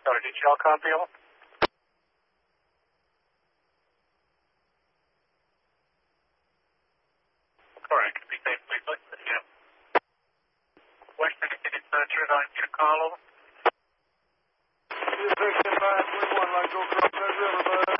Sorry, did y'all copy all? Correct. Be safe, please. Yeah. Western United Center, 9 call over. You're 931, like go across that river, bud.